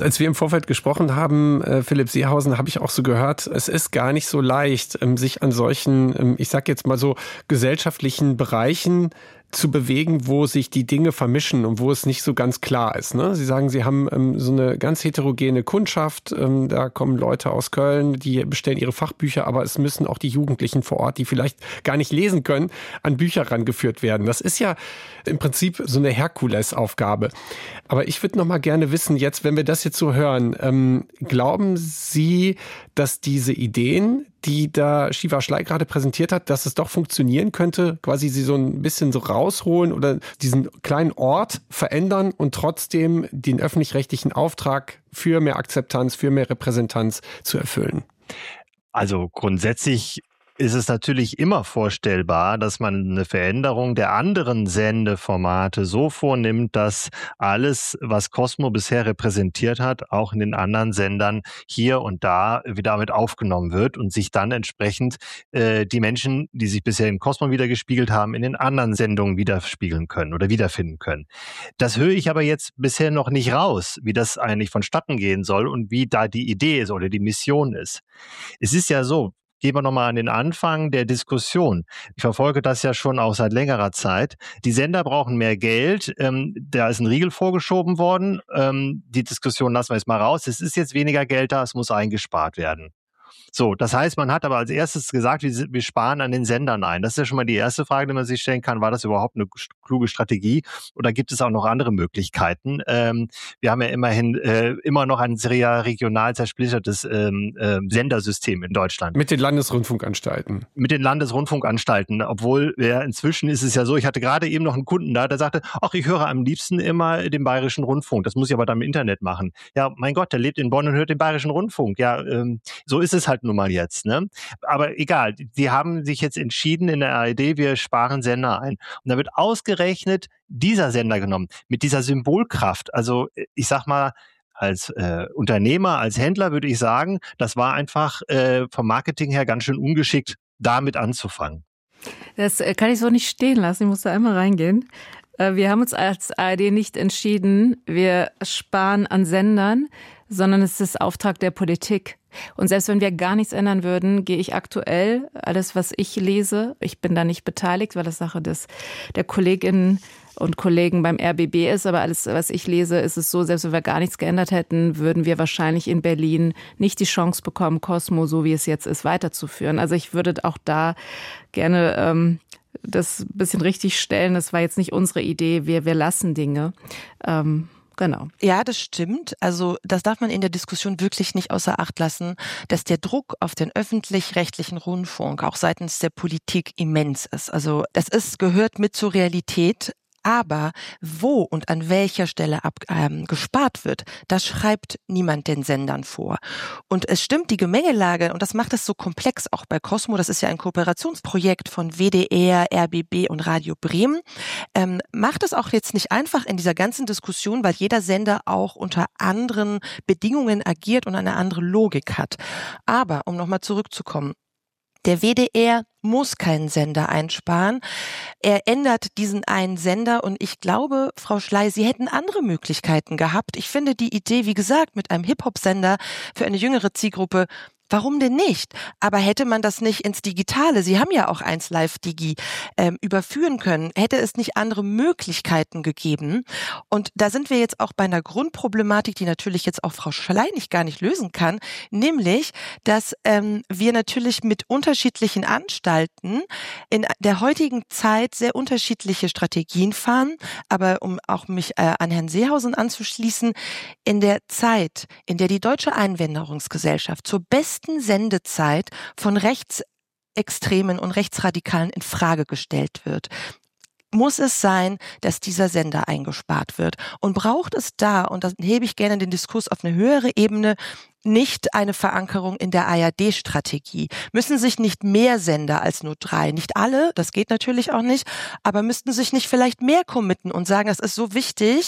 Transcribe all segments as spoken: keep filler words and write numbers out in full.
Als wir im Vorfeld gesprochen haben, äh, Philipp Seehausen, habe ich auch so gehört, es ist gar nicht so leicht, ähm, sich an solchen, ähm, ich sag jetzt mal so, gesellschaftlichen Bereichen zu bewegen, wo sich die Dinge vermischen und wo es nicht so ganz klar ist. Ne? Sie sagen, Sie haben ähm, so eine ganz heterogene Kundschaft. Ähm, da kommen Leute aus Köln, die bestellen ihre Fachbücher, aber es müssen auch die Jugendlichen vor Ort, die vielleicht gar nicht lesen können, an Bücher rangeführt werden. Das ist ja im Prinzip so eine Herkulesaufgabe. Aber ich würde noch mal gerne wissen, jetzt, wenn wir das jetzt so hören, ähm, glauben Sie, dass diese Ideen, die da Shiva Schley gerade präsentiert hat, dass es doch funktionieren könnte, quasi sie so ein bisschen so rausholen oder diesen kleinen Ort verändern und trotzdem den öffentlich-rechtlichen Auftrag für mehr Akzeptanz, für mehr Repräsentanz zu erfüllen? Also grundsätzlich ist es natürlich immer vorstellbar, dass man eine Veränderung der anderen Sendeformate so vornimmt, dass alles, was Cosmo bisher repräsentiert hat, auch in den anderen Sendern hier und da wieder mit aufgenommen wird und sich dann entsprechend äh, die Menschen, die sich bisher in Cosmo wiedergespiegelt haben, in den anderen Sendungen widerspiegeln können oder wiederfinden können. Das höre ich aber jetzt bisher noch nicht raus, wie das eigentlich vonstatten gehen soll und wie da die Idee ist oder die Mission ist. Es ist ja so, gehen wir nochmal an den Anfang der Diskussion. Ich verfolge das ja schon auch seit längerer Zeit. Die Sender brauchen mehr Geld. Ähm, da ist ein Riegel vorgeschoben worden. Ähm, die Diskussion lassen wir jetzt mal raus. Es ist jetzt weniger Geld da, es muss eingespart werden. So, das heißt, man hat aber als erstes gesagt, wir, wir sparen an den Sendern ein. Das ist ja schon mal die erste Frage, die man sich stellen kann. War das überhaupt eine kluge Strategie oder gibt es auch noch andere Möglichkeiten? Ähm, wir haben ja immerhin äh, immer noch ein sehr regional zersplittertes ähm, äh, Sendersystem in Deutschland. Mit den Landesrundfunkanstalten. Mit den Landesrundfunkanstalten, obwohl ja, inzwischen ist es ja so, ich hatte gerade eben noch einen Kunden da, der sagte, ach, ich höre am liebsten immer den Bayerischen Rundfunk. Das muss ich aber dann im Internet machen. Ja, mein Gott, der lebt in Bonn und hört den Bayerischen Rundfunk. Ja, ähm, so ist es halt nun mal jetzt. Ne? Aber egal, die haben sich jetzt entschieden in der A R D, wir sparen Sender ein. Und da wird ausgerechnet dieser Sender genommen, mit dieser Symbolkraft. Also ich sag mal, als äh, Unternehmer, als Händler würde ich sagen, das war einfach äh, vom Marketing her ganz schön ungeschickt, damit anzufangen. Das kann ich so nicht stehen lassen, ich muss da einmal reingehen. Wir haben uns als A R D nicht entschieden, wir sparen an Sendern, sondern es ist Auftrag der Politik. Und selbst wenn wir gar nichts ändern würden, gehe ich aktuell, alles was ich lese, ich bin da nicht beteiligt, weil das Sache des, der Kolleginnen und Kollegen beim R B B ist, aber alles, was ich lese, ist es so, selbst wenn wir gar nichts geändert hätten, würden wir wahrscheinlich in Berlin nicht die Chance bekommen, Cosmo, so wie es jetzt ist, weiterzuführen. Also ich würde auch da gerne ähm, das ein bisschen richtig stellen. Das war jetzt nicht unsere Idee, wir, wir lassen Dinge. Ähm, Genau. Ja, das stimmt. Also das darf man in der Diskussion wirklich nicht außer Acht lassen, dass der Druck auf den öffentlich-rechtlichen Rundfunk auch seitens der Politik immens ist. Also das ist, gehört mit zur Realität. Aber wo und an welcher Stelle ab, ähm, gespart wird, das schreibt niemand den Sendern vor. Und es stimmt, die Gemengelage, und das macht es so komplex auch bei Cosmo, das ist ja ein Kooperationsprojekt von W D R, R B B und Radio Bremen, ähm, macht es auch jetzt nicht einfach in dieser ganzen Diskussion, weil jeder Sender auch unter anderen Bedingungen agiert und eine andere Logik hat. Aber, um nochmal zurückzukommen, der W D R muss keinen Sender einsparen. Er ändert diesen einen Sender und ich glaube, Frau Schley, Sie hätten andere Möglichkeiten gehabt. Ich finde die Idee, wie gesagt, mit einem Hip-Hop-Sender für eine jüngere Zielgruppe, warum denn nicht? Aber hätte man das nicht ins Digitale, Sie haben ja auch eins Live-Digi, ähm, überführen können, hätte es nicht andere Möglichkeiten gegeben? Und da sind wir jetzt auch bei einer Grundproblematik, die natürlich jetzt auch Frau Schley nicht gar nicht lösen kann, nämlich, dass ähm, wir natürlich mit unterschiedlichen Anstalten in der heutigen Zeit sehr unterschiedliche Strategien fahren. Aber um auch mich äh, an Herrn Seehausen anzuschließen, in der Zeit, in der die Deutsche Einwanderungsgesellschaft zur besten Sendezeit von Rechtsextremen und Rechtsradikalen in Frage gestellt wird, muss es sein, dass dieser Sender eingespart wird. Und braucht es da, und das hebe ich gerne den Diskurs auf eine höhere Ebene, nicht eine Verankerung in der A R D-Strategie. Müssen sich nicht mehr Sender als nur drei, nicht alle, das geht natürlich auch nicht, aber müssten sich nicht vielleicht mehr committen und sagen, das ist so wichtig,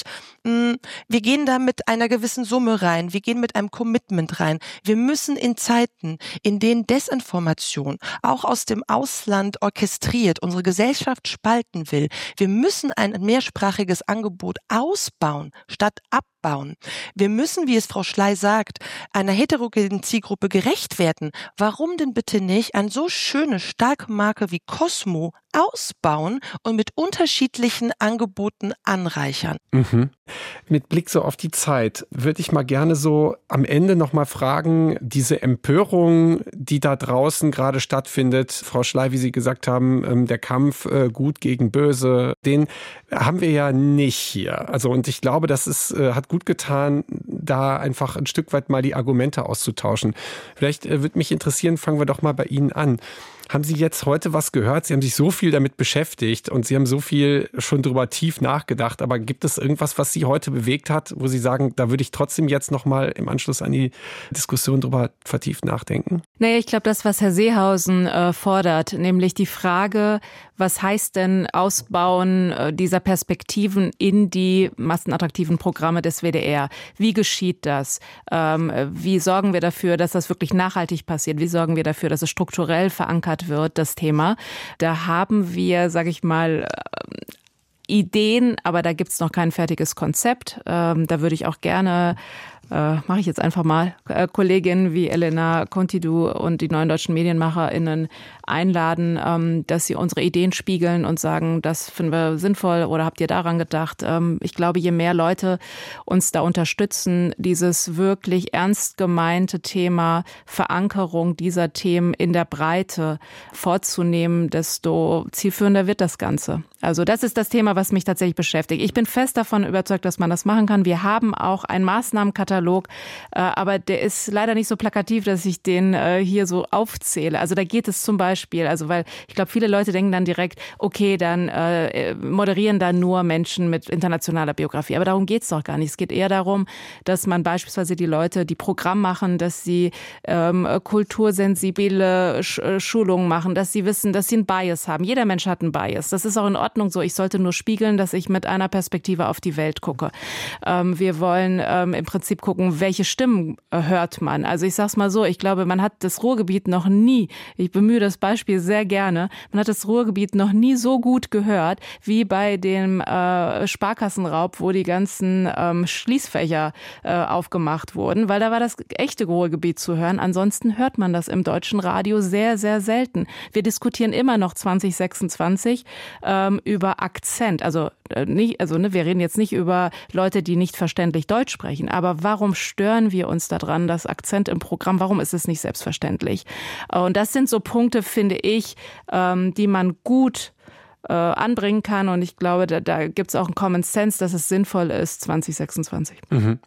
wir gehen da mit einer gewissen Summe rein, wir gehen mit einem Commitment rein. Wir müssen in Zeiten, in denen Desinformation auch aus dem Ausland orchestriert unsere Gesellschaft spalten will, wir müssen ein mehrsprachiges Angebot ausbauen, statt abbauen. ausbauen. Wir müssen, wie es Frau Schley sagt, einer heterogenen Zielgruppe gerecht werden. Warum denn bitte nicht eine so schöne, starke Marke wie Cosmo ausbauen und mit unterschiedlichen Angeboten anreichern? Mhm. Mit Blick so auf die Zeit würde ich mal gerne so am Ende noch mal fragen, diese Empörung, die da draußen gerade stattfindet, Frau Schley, wie Sie gesagt haben, der Kampf gut gegen böse, den haben wir ja nicht hier. Also und ich glaube, das ist, hat gut getan, da einfach ein Stück weit mal die Argumente auszutauschen. Vielleicht würde mich interessieren, fangen wir doch mal bei Ihnen an. Haben Sie jetzt heute was gehört? Sie haben sich so viel damit beschäftigt und Sie haben so viel schon drüber tief nachgedacht. Aber gibt es irgendwas, was Sie heute bewegt hat, wo Sie sagen, da würde ich trotzdem jetzt noch mal im Anschluss an die Diskussion drüber vertieft nachdenken? Naja, ich glaube, das, was Herr Seehausen äh, fordert, nämlich die Frage, was heißt denn Ausbauen äh, dieser Perspektiven in die massenattraktiven Programme des W D R? Wie geschieht das? Ähm, wie sorgen wir dafür, dass das wirklich nachhaltig passiert? Wie sorgen wir dafür, dass es strukturell verankert wird, das Thema? Da haben wir, sage ich mal, Ideen, aber da gibt's noch kein fertiges Konzept. Ähm, da würde ich auch gerne äh, mache ich jetzt einfach mal, äh, Kolleginnen wie Elena Contidou und die neuen deutschen MedienmacherInnen einladen, ähm, dass sie unsere Ideen spiegeln und sagen, das finden wir sinnvoll oder habt ihr daran gedacht? Ähm, ich glaube, je mehr Leute uns da unterstützen, dieses wirklich ernst gemeinte Thema Verankerung dieser Themen in der Breite vorzunehmen, desto zielführender wird das Ganze. Also das ist das Thema, was mich tatsächlich beschäftigt. Ich bin fest davon überzeugt, dass man das machen kann. Wir haben auch einen Maßnahmenkatalog, äh, aber der ist leider nicht so plakativ, dass ich den äh, hier so aufzähle. Also da geht es zum Beispiel, also weil ich glaube, viele Leute denken dann direkt, okay, dann äh, moderieren da nur Menschen mit internationaler Biografie. Aber darum geht es doch gar nicht. Es geht eher darum, dass man beispielsweise die Leute, die Programm machen, dass sie ähm, kultursensible Sch- Schulungen machen, dass sie wissen, dass sie einen Bias haben. Jeder Mensch hat einen Bias. Das ist auch in Ordnung so. Ich sollte nur spiegeln, dass ich mit einer Perspektive auf die Welt gucke. Ähm, wir wollen ähm, im Prinzip gucken, welche Stimmen äh, hört man. Also ich sag's mal so, ich glaube, man hat das Ruhrgebiet noch nie, ich bemühe das Beispiel sehr gerne, man hat das Ruhrgebiet noch nie so gut gehört, wie bei dem äh, Sparkassenraub, wo die ganzen ähm, Schließfächer äh, aufgemacht wurden, weil da war das echte Ruhrgebiet zu hören. Ansonsten hört man das im deutschen Radio sehr, sehr selten. Wir diskutieren immer noch zwanzig sechsundzwanzig ähm, über Akzent. Also äh, nicht, also ne, wir reden jetzt nicht über Leute, die nicht verständlich Deutsch sprechen, aber warum stören wir uns daran, das Akzent im Programm, warum ist es nicht selbstverständlich? Und das sind so Punkte, finde ich, ähm, die man gut äh, anbringen kann und ich glaube, da, da gibt es auch einen Common Sense, dass es sinnvoll ist, zwanzig sechsundzwanzig. Mhm.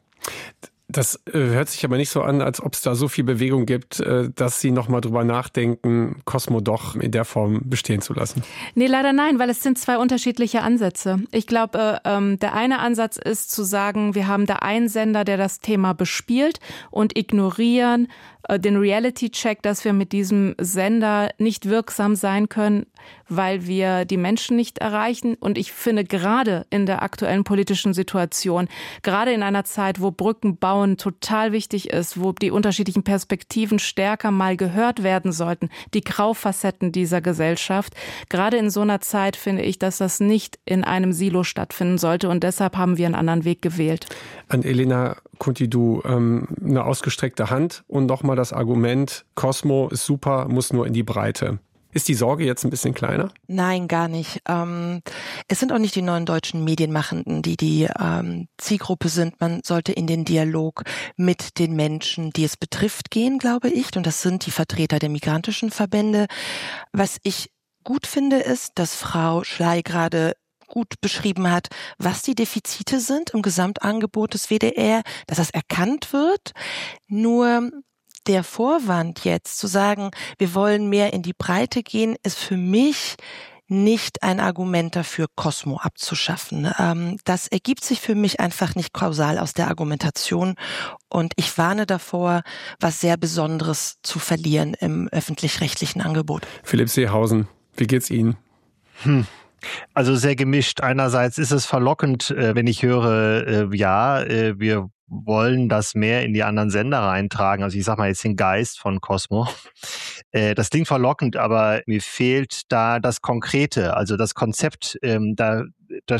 Das äh, hört sich aber nicht so an, als ob es da so viel Bewegung gibt, äh, dass Sie noch mal drüber nachdenken, Cosmo doch in der Form bestehen zu lassen. Nee, leider nein, weil es sind zwei unterschiedliche Ansätze. Ich glaube, äh, ähm, der eine Ansatz ist zu sagen, wir haben da einen Sender, der das Thema bespielt und ignorieren äh, den Reality-Check, dass wir mit diesem Sender nicht wirksam sein können, weil wir die Menschen nicht erreichen. Und ich finde, gerade in der aktuellen politischen Situation, gerade in einer Zeit, wo Brücken bauen total wichtig ist, wo die unterschiedlichen Perspektiven stärker mal gehört werden sollten, die Graufacetten dieser Gesellschaft, gerade in so einer Zeit finde ich, dass das nicht in einem Silo stattfinden sollte. Und deshalb haben wir einen anderen Weg gewählt. An Elena Contidou, ähm, eine ausgestreckte Hand und nochmal das Argument, Cosmo ist super, muss nur in die Breite. Ist die Sorge jetzt ein bisschen kleiner? Nein, gar nicht. Ähm, es sind auch nicht die neuen deutschen Medienmachenden, die die ähm, Zielgruppe sind. Man sollte in den Dialog mit den Menschen, die es betrifft, gehen, glaube ich. Und das sind die Vertreter der migrantischen Verbände. Was ich gut finde, ist, dass Frau Schley gerade gut beschrieben hat, was die Defizite sind im Gesamtangebot des W D R, dass das erkannt wird. Nur der Vorwand jetzt zu sagen, wir wollen mehr in die Breite gehen, ist für mich nicht ein Argument dafür, Cosmo abzuschaffen. Ähm, das ergibt sich für mich einfach nicht kausal aus der Argumentation und ich warne davor, was sehr Besonderes zu verlieren im öffentlich-rechtlichen Angebot. Philipp Seehausen, wie geht's Ihnen? Hm. Also sehr gemischt. Einerseits ist es verlockend, wenn ich höre, ja, wir wollen das mehr in die anderen Sender reintragen. Also ich sag mal jetzt den Geist von Cosmo. Das klingt verlockend, aber mir fehlt da das Konkrete, also das Konzept. Da, da